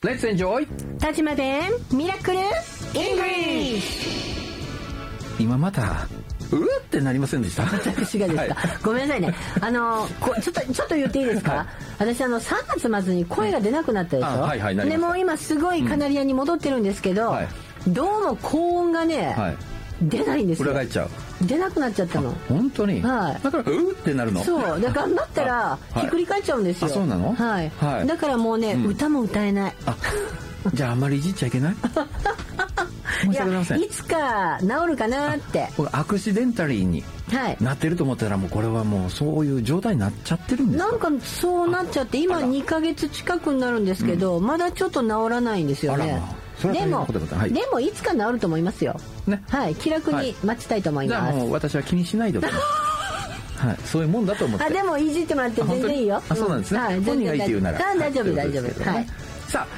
Let's enjoy 田島弁ミラクルイングリッシュ。 今またってなりませんでした？ 私がですか、はい、ごめんなさいね。ちょっと言っていいですか、はい、私3月末に声が出なくなったでしょ、はいはい、でも今すごいカナリアに戻ってるんですけど、はい、どうも高音がね、はい、出ないんですよ。 裏返っちゃう。 出なくなっちゃったの。 本当に、 はい、 だからってなるの。 そうで頑張ったらひっくり返っちゃうんですよ。 あ、そうなの。 はい、はい、だからもうね、歌も歌えない。じゃああんまりいじっちゃいけないいや、いつか治るかなって。 アクシデンタリーになってると思ったら、もうこれはもうそういう状態になっちゃってるんですか？なんかそうなっちゃって、今2ヶ月近くになるんですけど、まだちょっと治らないんですよね。でもいつか治ると思いますよ、ね、はい、気楽に待ちたいと思います。 じゃあもう私は気にしないでおきますはい、そういうもんだと思って。 でもいじってもらって全然いいよ。 そうなんですね、はい、本人がいいって言うなら大丈夫、はい。 さあ、